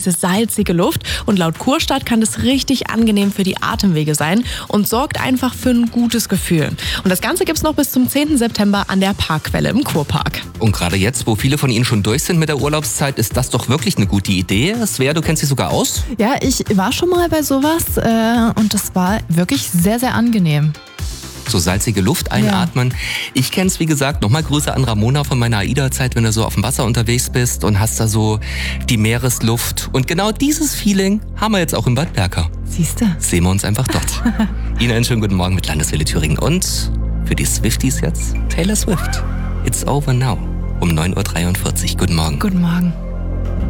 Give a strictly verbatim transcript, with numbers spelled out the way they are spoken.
diese salzige Luft. Und laut Kurstadt kann das richtig angenehm für die Atemwege sein und sorgt einfach für ein gutes Gefühl. Und das Ganze gibt's noch bis zum zehnten September an der Parkquelle im Kurpark. Und gerade jetzt, wo viele von Ihnen schon durch sind mit der Urlaubszeit, ist das doch wirklich eine gute Idee. Svea, du kennst dich sogar aus? Ja, ich war schon mal bei sowas äh, und das war wirklich sehr, sehr angenehm. So salzige Luft einatmen. Ja. Ich kenn's, wie gesagt, nochmal Grüße an Ramona von meiner AIDA-Zeit, wenn du so auf dem Wasser unterwegs bist und hast da so die Meeresluft. Und genau dieses Feeling haben wir jetzt auch im Bad Berka. Siehst du? Sehen wir uns einfach dort. Ihnen einen schönen guten Morgen mit Landeswelle Thüringen. Und für die Swifties jetzt Taylor Swift. It's over now. Um neun Uhr dreiundvierzig. Guten Morgen. Guten Morgen.